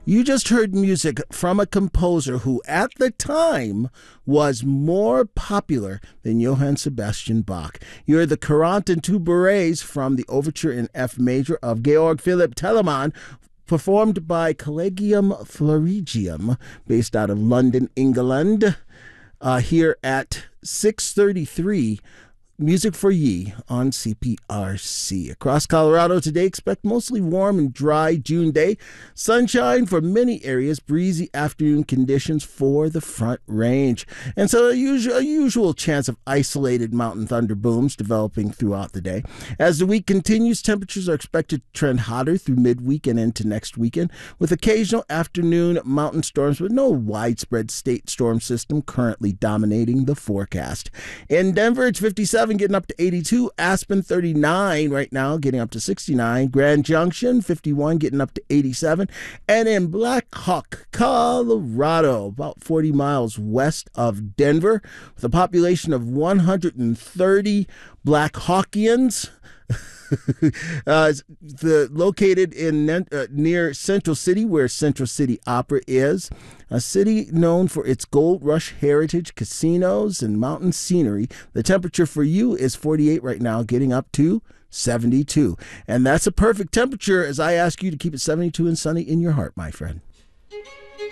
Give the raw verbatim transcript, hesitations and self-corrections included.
You just heard music from a composer who, at the time, was more popular than Johann Sebastian Bach. You heard the Courante and Two Bourrées from the Overture in F major of Georg Philipp Telemann, performed by Collegium Florigium, based out of London, England, uh, here at six thirty-three. Music for Ye on C P R C. Across Colorado today, expect mostly warm and dry June day. Sunshine for many areas, breezy afternoon conditions for the Front Range. And so a usual, a usual chance of isolated mountain thunder booms developing throughout the day. As the week continues, temperatures are expected to trend hotter through midweek and into next weekend, with occasional afternoon mountain storms with no widespread state storm system currently dominating the forecast. In Denver, it's fifty-seven. Getting up to eighty-two, Aspen thirty-nine right now, getting up to sixty-nine, Grand Junction fifty-one, getting up to eighty-seven, and in Black Hawk, Colorado, about forty miles west of Denver, with a population of one hundred thirty Black Hawkians. uh, the located in uh, near Central City, where Central City Opera is, a city known for its gold rush heritage, casinos, and mountain scenery. The temperature for you is forty-eight right now, getting up to seventy-two, and that's a perfect temperature as I ask you to keep it seventy-two and sunny in your heart, my friend.